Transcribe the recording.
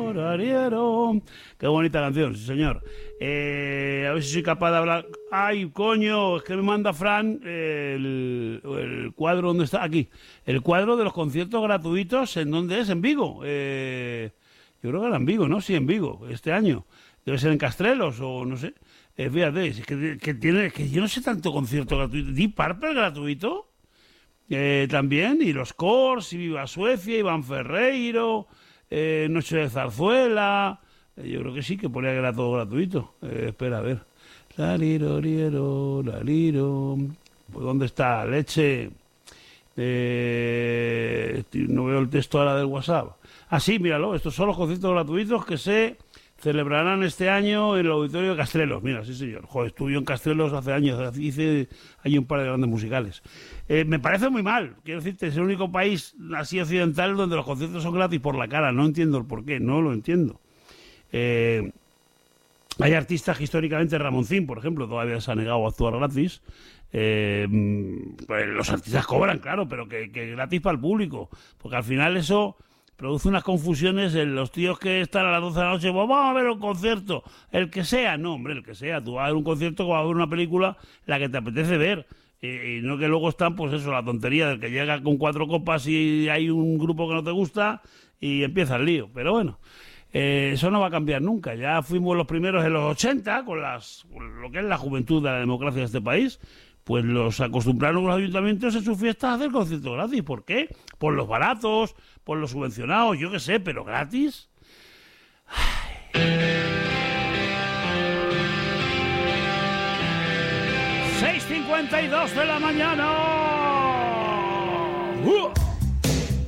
rariero. Qué bonita canción, sí señor. A ver si soy capaz de hablar. Ay, coño, es que me manda Fran el cuadro. ¿Dónde está? Aquí. El cuadro de los conciertos gratuitos. ¿En dónde es? En Vigo. Yo creo que era en Vigo, ¿no? Sí, en Vigo, este año. Debe ser en Castrelos o no sé. Fíjate, es que yo no sé tanto concierto gratuito. Deep Purple gratuito. También, y los Cors, y Viva Suecia, Iván Ferreiro, Noche de Zarzuela. Yo creo que sí, que ponía que era todo gratuito. Espera, a ver. La liro, liero, la liro. Pues, ¿dónde está? Leche. No veo el texto ahora del WhatsApp. Ah, sí, míralo. Estos son los conciertos gratuitos que se celebrarán este año en el Auditorio de Castrelos. Mira, sí, señor. Joder, estuve en Castrelos hace años. Hice allí un par de grandes musicales. Me parece muy mal. Quiero decirte, es el único país así occidental donde los conciertos son gratis por la cara. No entiendo el porqué. No lo entiendo. Hay artistas que históricamente, Ramoncín, por ejemplo, todavía se ha negado a actuar gratis. Pues los artistas cobran, claro, pero que gratis para el público. Porque al final eso produce unas confusiones en los tíos que están a las 12 de la noche. Pues vamos a ver un concierto, el que sea. No, hombre, el que sea. Tú vas a ver un concierto o vas a ver una película la que te apetece ver. Y no que luego están, pues eso, la tontería del que llega con 4 copas y hay un grupo que no te gusta y empieza el lío. Pero bueno, eso no va a cambiar nunca. Ya fuimos los primeros en los 80 con lo que es la juventud de la democracia de este país. Pues los acostumbraron los ayuntamientos en sus fiestas a hacer conciertos gratis. ¿Por qué? Por los baratos, por los subvencionados, yo qué sé, pero gratis. 6:52 de la mañana.